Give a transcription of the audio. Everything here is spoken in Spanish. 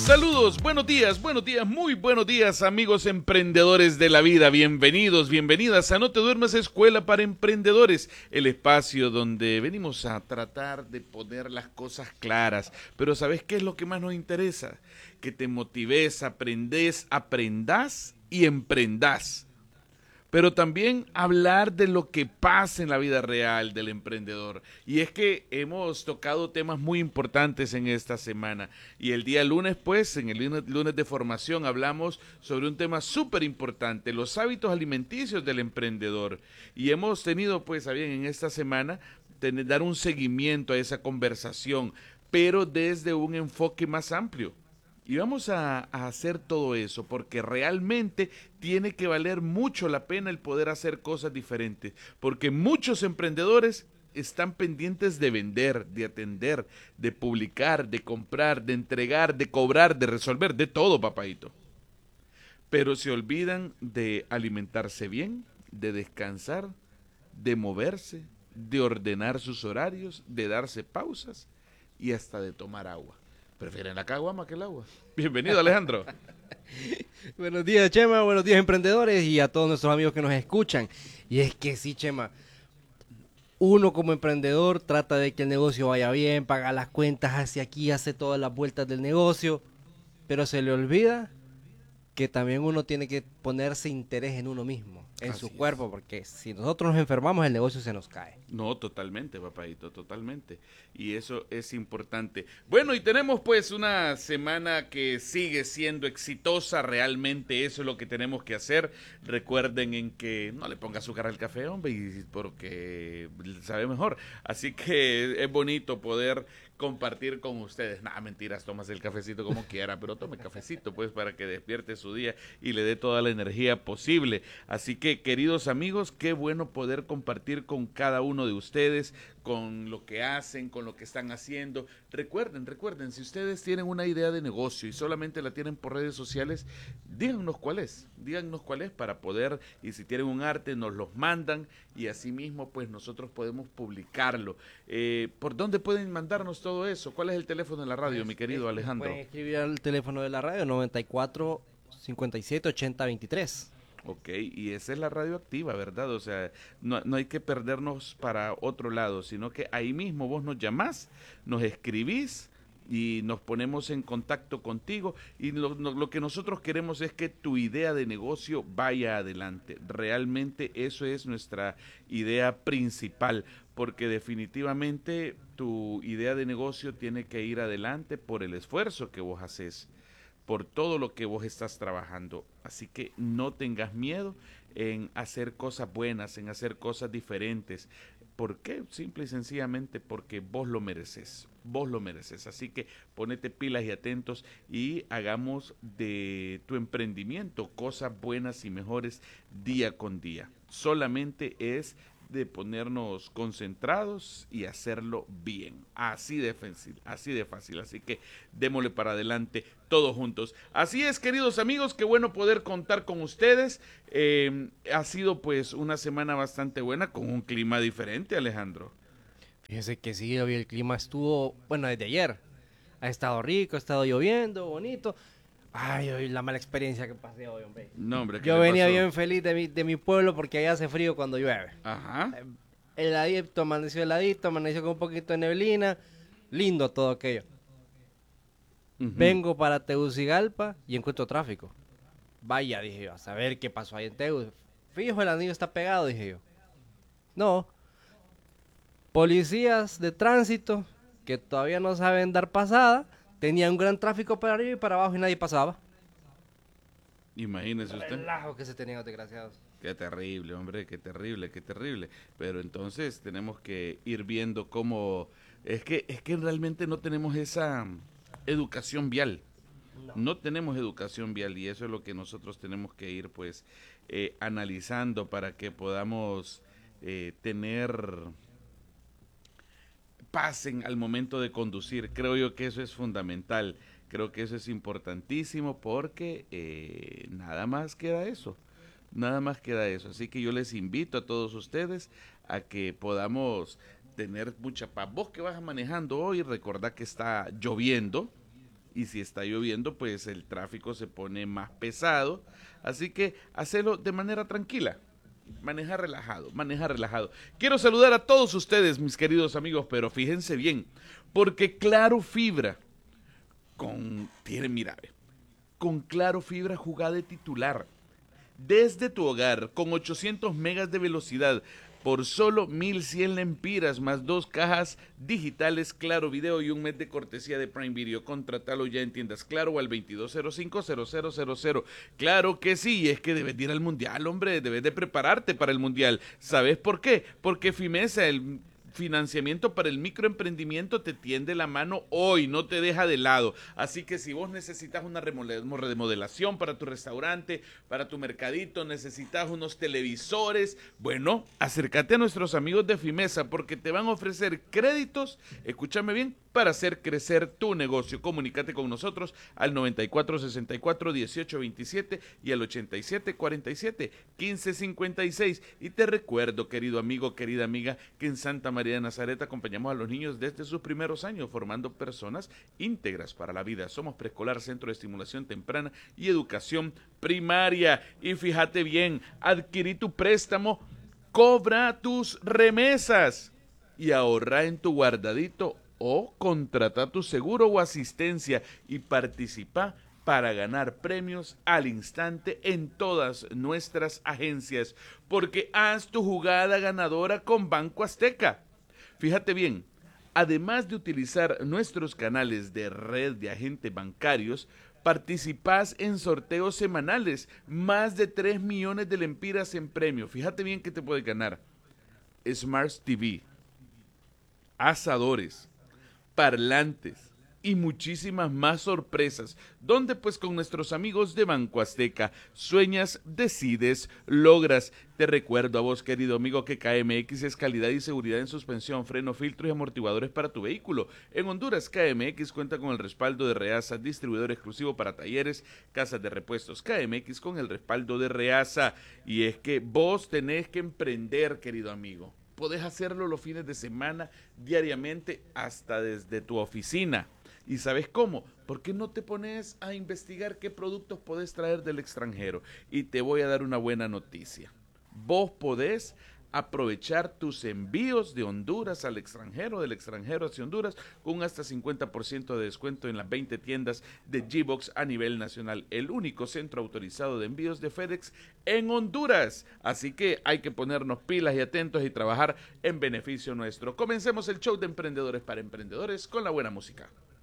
Saludos, buenos días, muy buenos días amigos emprendedores de la vida, bienvenidos, bienvenidas a No Te Duermas Escuela para Emprendedores, el espacio donde venimos a tratar de poner las cosas claras, pero ¿sabes qué es lo que más nos interesa? Que te motives, aprendas y emprendas. Pero también hablar de lo que pasa en la vida real del emprendedor. Y es que hemos tocado temas muy importantes en esta semana. Y el día lunes, pues, en el lunes de formación, hablamos sobre un tema súper importante, los hábitos alimenticios del emprendedor. Y hemos tenido, pues, a bien en esta semana, dar un seguimiento a esa conversación, pero desde un enfoque más amplio. Y vamos a hacer todo eso porque realmente tiene que valer mucho la pena el poder hacer cosas diferentes. Porque muchos emprendedores están pendientes de vender, de atender, de publicar, de comprar, de entregar, de cobrar, de resolver, de todo, papadito. Pero se olvidan de alimentarse bien, de descansar, de moverse, de ordenar sus horarios, de darse pausas y hasta de tomar agua. Prefieren la caguama que el agua. Bienvenido, Alejandro. Buenos días, Chema. Buenos días, emprendedores, y a todos nuestros amigos que nos escuchan. Y es que sí, Chema, uno como emprendedor trata de que el negocio vaya bien, paga las cuentas hacia aquí, hace todas las vueltas del negocio, pero se le olvida que también uno tiene que ponerse interés en uno mismo, en su cuerpo, porque si nosotros nos enfermamos, el negocio se nos cae. No, totalmente, papadito, totalmente. Y eso es importante. Bueno, y tenemos pues una semana que sigue siendo exitosa, realmente eso es lo que tenemos que hacer. Recuerden en que no le ponga azúcar al café, hombre, porque sabe mejor. Así que es bonito poder compartir con ustedes. Nada, mentiras, tomas el cafecito como quiera, pero tome cafecito pues para que despierte su día y le dé toda la energía posible. Así que, queridos amigos, qué bueno poder compartir con cada uno de ustedes, con lo que hacen, con lo que están haciendo. Recuerden, si ustedes tienen una idea de negocio y solamente la tienen por redes sociales, díganos cuál es para poder, y si tienen un arte, nos los mandan y así mismo pues nosotros podemos publicarlo. ¿Por dónde pueden mandarnos todo eso? ¿Cuál es el teléfono de la radio, mi querido Alejandro? Pueden escribir al teléfono de la radio, 94 57 80 23. Ok, y esa es la radio activa, ¿verdad? O sea, no hay que perdernos para otro lado, sino que ahí mismo vos nos llamás, nos escribís y nos ponemos en contacto contigo y lo que nosotros queremos es que tu idea de negocio vaya adelante. Realmente eso es nuestra idea principal, porque definitivamente tu idea de negocio tiene que ir adelante por el esfuerzo que vos haces, por todo lo que vos estás trabajando. Así que no tengas miedo en hacer cosas buenas, en hacer cosas diferentes. ¿Por qué? Simple y sencillamente porque vos lo mereces. Vos lo mereces. Así que ponete pilas y atentos y hagamos de tu emprendimiento cosas buenas y mejores día con día. Solamente es de ponernos concentrados y hacerlo bien. Así de fácil, así de fácil. Así que démosle para adelante todos juntos. Así es, queridos amigos, qué bueno poder contar con ustedes. Ha sido pues una semana bastante buena con un clima diferente, Alejandro. Fíjese que sí, hoy el clima estuvo, bueno, desde ayer. Ha estado rico, ha estado lloviendo, bonito. Ay, hoy la mala experiencia que pasé hoy, hombre. No, hombre, ¿qué Yo le venía pasó? bien feliz de mi pueblo porque allá hace frío cuando llueve. Ajá. Heladito, amaneció con un poquito de neblina. Lindo todo aquello. Uh-huh. Vengo para Tegucigalpa y encuentro tráfico. Vaya, dije yo, a saber qué pasó ahí en Tegucigalpa. Fijo, el anillo está pegado, dije yo. No, policías de tránsito que todavía no saben dar pasada, tenían un gran tráfico para arriba y para abajo y nadie pasaba. Imagínese usted. Relajo que se tenían los desgraciados. Qué terrible, hombre, qué terrible, qué terrible. Pero entonces tenemos que ir viendo cómo... Es que realmente no tenemos esa educación vial. No tenemos educación vial y eso es lo que nosotros tenemos que ir pues analizando para que podamos tener paz al momento de conducir. Creo yo que eso es fundamental. Creo que eso es importantísimo porque nada más queda eso. Nada más queda eso. Así que yo les invito a todos ustedes a que podamos tener mucha paz. Vos que vas manejando hoy, recordá que está lloviendo. y si está lloviendo, pues el tráfico se pone más pesado. Así que hacelo de manera tranquila. Maneja relajado, maneja relajado. Quiero saludar a todos ustedes, mis queridos amigos, pero fíjense bien, porque Claro Fibra, con Claro Fibra jugá de titular, desde tu hogar, con 800 megas de velocidad, por solo 1,100 lempiras, más 2 cajas digitales Claro Video y un mes de cortesía de Prime Video. Contratalo ya en tiendas Claro o al 2205-0000. Claro que sí, es que debes de ir al Mundial, hombre, debes de prepararte para el Mundial. ¿Sabes por qué? Porque Fimesa, el financiamiento para el microemprendimiento, te tiende la mano hoy, no te deja de lado. Así que si vos necesitas una remodelación para tu restaurante, para tu mercadito, necesitas unos televisores, bueno, acércate a nuestros amigos de Fimesa porque te van a ofrecer créditos, escúchame bien, para hacer crecer tu negocio. Comunícate con nosotros al 9464-1827 y al 8747-1556. Y te recuerdo, querido amigo, querida amiga, que en Santa María de Nazaret acompañamos a los niños desde sus primeros años, formando personas íntegras para la vida. Somos preescolar, centro de estimulación temprana y educación primaria. Y fíjate bien, adquirí tu préstamo, cobra tus remesas y ahorra en tu guardadito o contrata tu seguro o asistencia y participa para ganar premios al instante en todas nuestras agencias, porque haz tu jugada ganadora con Banco Azteca. Fíjate bien, además de utilizar nuestros canales de red de agentes bancarios, participás en sorteos semanales, más de 3 millones de lempiras en premio. Fíjate bien que te puedes ganar Smart TV, asadores, parlantes y muchísimas más sorpresas, donde pues con nuestros amigos de Banco Azteca sueñas, decides, logras. Te recuerdo a vos, querido amigo, que KMX es calidad y seguridad en suspensión, freno, filtros y amortiguadores para tu vehículo. En Honduras, KMX cuenta con el respaldo de Reasa, distribuidor exclusivo para talleres, casas de repuestos. KMX con el respaldo de Reasa. Y es que vos tenés que emprender, querido amigo. Podés hacerlo los fines de semana, diariamente, hasta desde tu oficina. ¿Y sabes cómo? ¿Por qué no te pones a investigar qué productos podés traer del extranjero? Y te voy a dar una buena noticia. Vos podés aprovechar tus envíos de Honduras al extranjero, del extranjero hacia Honduras, con hasta 50% de descuento en las 20 tiendas de G-Box a nivel nacional, el único centro autorizado de envíos de FedEx en Honduras. Así que hay que ponernos pilas y atentos y trabajar en beneficio nuestro. Comencemos el show de Emprendedores para Emprendedores con la buena música.